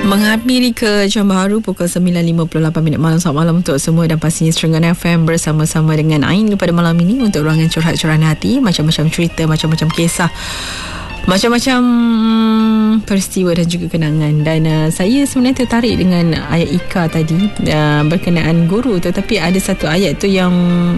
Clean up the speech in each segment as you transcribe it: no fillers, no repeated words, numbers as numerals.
Menghampiri ke jam baru pukul 9.58 malam. Selamat malam untuk semua dan pastinya Serengana FM bersama-sama dengan Ain pada malam ini untuk ruangan curhat-curahan hati, macam-macam cerita, macam-macam kisah, macam-macam peristiwa dan juga kenangan. Dan saya sebenarnya tertarik dengan ayat Ika tadi berkenaan guru, tetapi ada satu ayat tu yang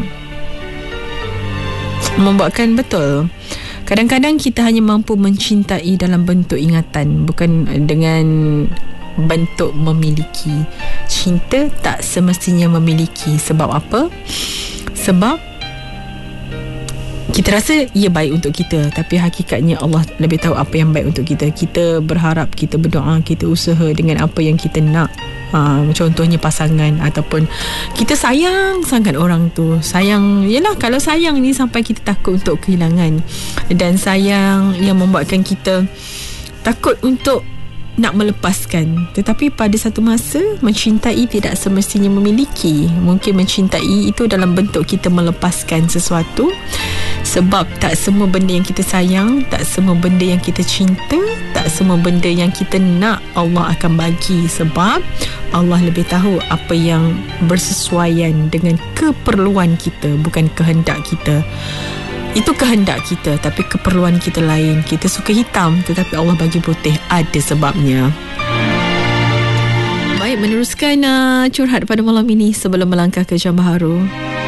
membuatkan betul. Kadang-kadang kita hanya mampu mencintai dalam bentuk ingatan, bukan dengan bentuk memiliki. Cinta tak semestinya memiliki. Sebab apa? Sebab kita rasa ia baik untuk kita, tapi hakikatnya Allah lebih tahu apa yang baik untuk kita. Kita berharap, kita berdoa, kita usaha dengan apa yang kita nak. Contohnya pasangan, ataupun kita sayang sangat orang tu. Sayang, yelah, kalau sayang ni sampai kita takut untuk kehilangan, dan sayang yang membuatkan kita takut untuk nak melepaskan. Tetapi pada satu masa, mencintai tidak semestinya memiliki. Mungkin mencintai itu dalam bentuk kita melepaskan sesuatu. Sebab tak semua benda yang kita sayang, tak semua benda yang kita cinta, tak semua benda yang kita nak Allah akan bagi. Sebab Allah lebih tahu apa yang bersesuaian dengan keperluan kita, bukan kehendak kita. Itu kehendak kita, tapi keperluan kita lain. Kita suka hitam, tetapi Allah bagi putih. Ada sebabnya. Baik, meneruskan curhat pada malam ini sebelum melangkah ke jam baru.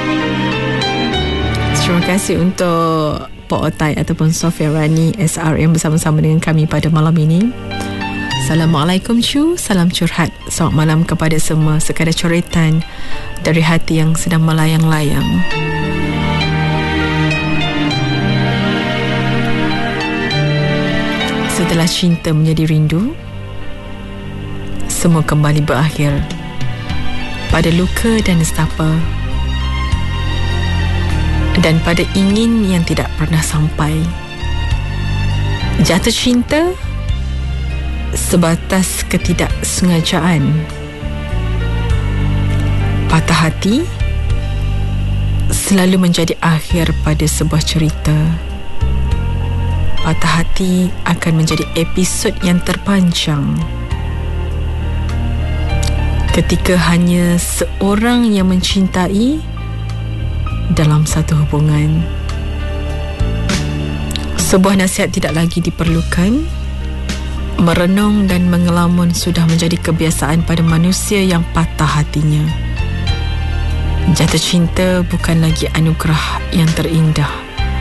Terima kasih untuk Pak Otai ataupun Sofia Rani SR yang bersama-sama dengan kami pada malam ini. Assalamualaikum cu, salam curhat. Selamat malam kepada semua. Sekadar coretan dari hati yang sedang melayang-layang. Setelah cinta menjadi rindu, semua kembali berakhir pada luka dan nestapa, dan pada ingin yang tidak pernah sampai. Jatuh cinta sebatas ketidaksengajaan. Patah hati selalu menjadi akhir pada sebuah cerita. Patah hati akan menjadi episod yang terpanjang ketika hanya seorang yang mencintai dalam satu hubungan. Sebuah nasihat tidak lagi diperlukan. Merenung dan mengelamun sudah menjadi kebiasaan pada manusia yang patah hatinya. Jatuh cinta bukan lagi anugerah yang terindah,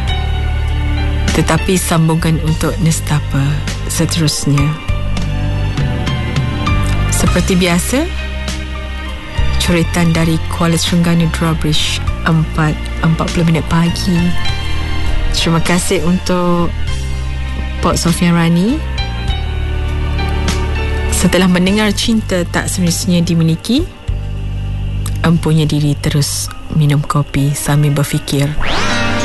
tetapi sambungan untuk nestapa seterusnya. Seperti biasa, curitan dari Kuala Terengganu Drawbridge 4:40 pagi. Terima kasih untuk Pak Sofia Rani. Setelah mendengar cinta tak semestinya dimiliki, empunya diri terus minum kopi sambil berfikir.